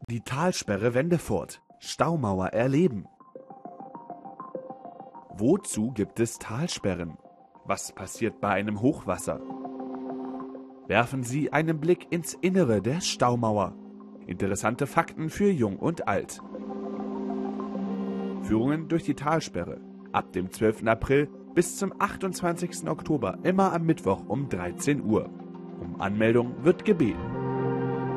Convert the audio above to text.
Die Talsperre Wendefurt. Staumauer erleben. Wozu gibt es Talsperren? Was passiert bei einem Hochwasser? Werfen Sie einen Blick ins Innere der Staumauer. Interessante Fakten für Jung und Alt. Führungen durch die Talsperre. Ab dem 12. April bis zum 28. Oktober, immer am Mittwoch um 13 Uhr. Um Anmeldung wird gebeten.